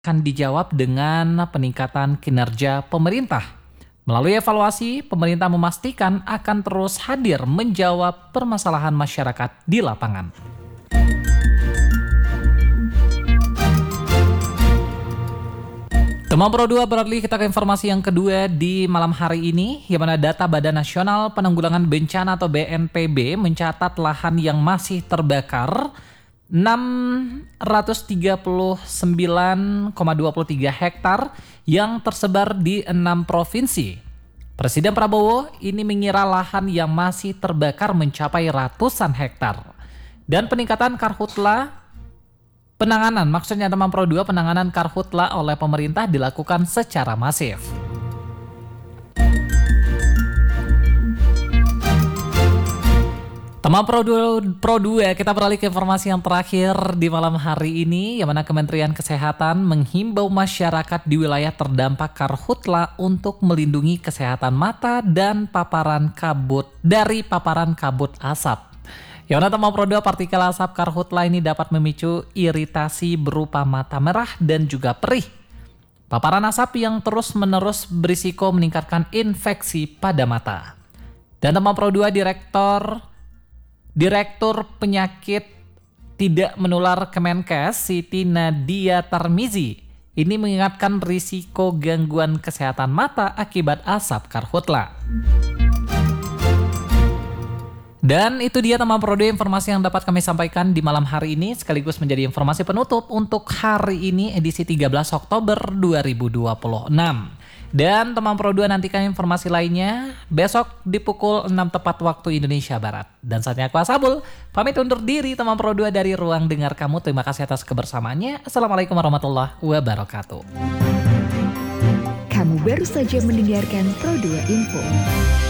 akan dijawab dengan peningkatan kinerja pemerintah. Melalui evaluasi, pemerintah memastikan akan terus hadir menjawab permasalahan masyarakat di lapangan. Teman Pro 2 beralih kita ke informasi yang kedua di malam hari ini, yang mana data Badan Nasional Penanggulangan Bencana atau BNPB mencatat lahan yang masih terbakar 639,23 hektar yang tersebar di 6 provinsi. Presiden Prabowo ini mengira lahan yang masih terbakar mencapai ratusan hektar. Dan peningkatan karhutla maksudnya teman Pro 2, penanganan karhutla oleh pemerintah dilakukan secara masif. Teman Pro 2, kita beralih ke informasi yang terakhir di malam hari ini, yang mana Kementerian Kesehatan menghimbau masyarakat di wilayah terdampak karhutla untuk melindungi kesehatan mata dan paparan kabut asap. Yang mana teman Pro 2, partikel asap karhutla ini dapat memicu iritasi berupa mata merah dan juga perih. Paparan asap yang terus-menerus berisiko meningkatkan infeksi pada mata. Dan teman Pro 2, Direktur Penyakit Tidak Menular Kemenkes, Siti Nadia Tarmizi, ini mengingatkan risiko gangguan kesehatan mata akibat asap karhutla. Dan itu dia teman Pro 2 informasi yang dapat kami sampaikan di malam hari ini, sekaligus menjadi informasi penutup untuk hari ini edisi 13 Oktober 2026. Dan teman Pro 2, nantikan informasi lainnya besok di pukul 6 tepat waktu Indonesia Barat. Dan saatnya aku Asabul pamit undur diri teman Pro 2 dari ruang dengar kamu. Terima kasih atas kebersamaannya. Assalamualaikum warahmatullahi wabarakatuh. Kamu baru saja mendengarkan Pro 2 Info.